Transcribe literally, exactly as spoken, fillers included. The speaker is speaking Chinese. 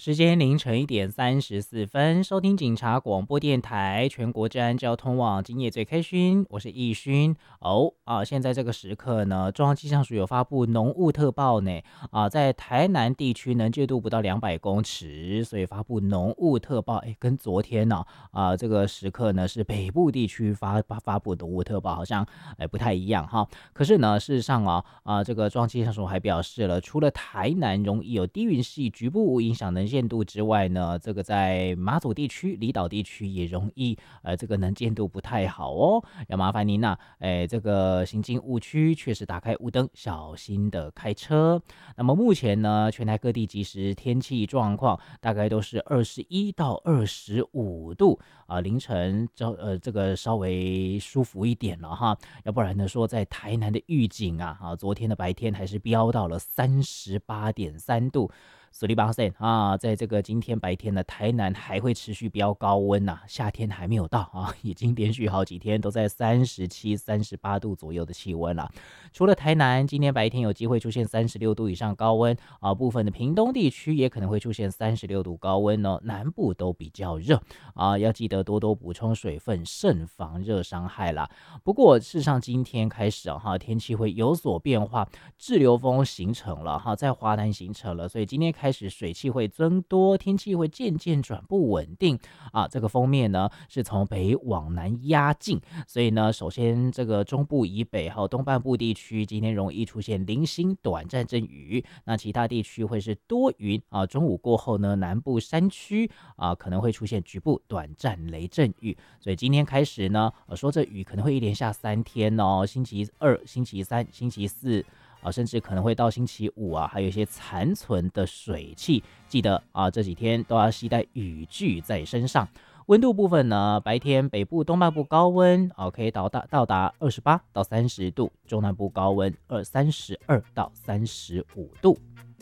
时间凌晨一点三十四分，收听警察广播电台全国治安交通网，今夜最开勋，我是易勋哦啊！现在这个时刻呢，中央气象署有发布浓雾特报呢啊，在台南地区能见度不到两百公尺，所以发布浓雾特报。哎，跟昨天呢 啊, 啊这个时刻呢是北部地区发发发布浓雾特报，好像哎不太一样哈。可是呢，事实上啊啊，这个中央气象署还表示了，除了台南容易有低云系局部影响能见度之外呢，这个在马祖地区、离岛地区也容易呃这个能见度不太好哦，要麻烦您呐、啊，哎这个行经雾区确实打开雾灯，小心的开车。那么目前呢，全台各地即时天气状况大概都是二十一到二十五度啊、呃，凌晨稍呃这个稍微舒服一点了哈，要不然呢说在台南的预警啊，啊昨天的白天还是飙到了三十八点三度。斯里巴塞啊，在这个今天白天的台南还会持续飙高温呐、啊，夏天还没有到啊，已经连续好几天都在三十七、三十八度左右的气温了。除了台南，今天白天有机会出现三十六度以上高温啊，部分的屏东地区也可能会出现三十六度高温哦，南部都比较热啊，要记得多多补充水分，慎防热伤害啦。不过事实上今天开始啊，哈，天气会有所变化，滞留风形成了哈，在华南形成了，所以今天开始水汽会增多，天气会渐渐转不稳定啊。这个锋面呢是从北往南压境，所以呢，首先这个中部以北还有东半部地区今天容易出现零星短暂阵雨，那其他地区会是多云啊。中午过后呢，南部山区啊可能会出现局部短暂雷阵雨，所以今天开始呢，呃、说这雨可能会一连下三天哦，星期二、星期三、星期四。啊，甚至可能会到星期五啊，还有一些残存的水汽，记得啊，这几天都要携带雨具在身上。温度部分呢，白天北部、东半部高温啊，可以到达到达二十八到三十度，中南部高温二三十二到三十五度。